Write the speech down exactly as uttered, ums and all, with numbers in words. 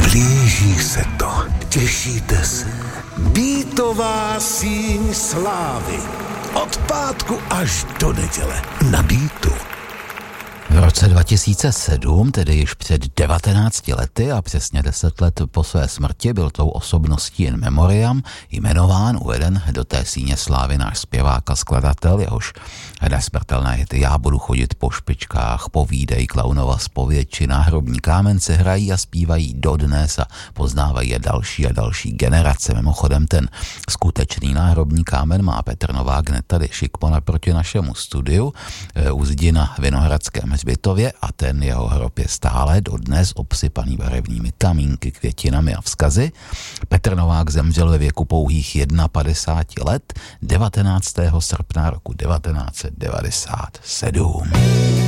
Blíží se to. Těšíte se? Beatová síň slávy. Od pátku až do neděle. Na Beatu. V roce dva tisíce sedm, tedy již před devatenácti lety a přesně deset let po své smrti, byl tou osobností in memoriam jmenován, uveden do té síně slávy náš zpěvák a skladatel, jehož nesmrtelné hity Já budu chodit po špičkách, Povídej, Klaunova zpověď či Náhrobní kámen se hrají a zpívají dodnes a poznávají je další a další generace. Mimochodem ten skutečný Náhrobní kámen má Petr Novák hned tady šikmo naproti našemu studiu u zdi na Vinohradském hřbitově a ten jeho hrob je stále dodnes obsypaný barevnými kamínky, květinami a vzkazy. Petr Novák zemřel ve věku pouhých padesáti jedna let devatenáctého srpna roku devatenáct set devadesát sedm.